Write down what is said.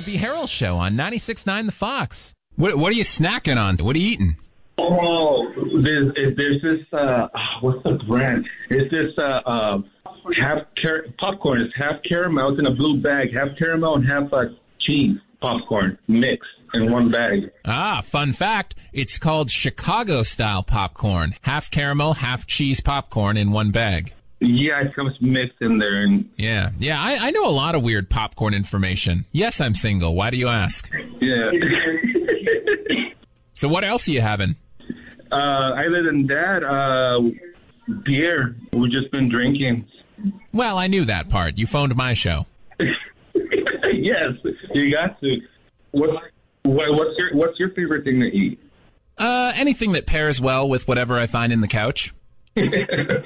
Debbie Harrell Show on 96.9 The Fox. What are you snacking on? What are you eating? Oh, there's this, what's the brand? It's this popcorn. It's half caramel. It's in a blue bag. Half caramel and half cheese popcorn mixed in one bag. Ah, fun fact. It's called Chicago-style popcorn. Half caramel, half cheese popcorn in one bag. Yeah, it comes mixed in there. And Yeah, I know a lot of weird popcorn information. Yes, I'm single. Why do you ask? yeah. So what else are you having? Other than that, beer. We've just been drinking. Well, I knew that part. You phoned my show. Yes, you got to. What's your favorite thing to eat? Anything that pairs well with whatever I find in the couch.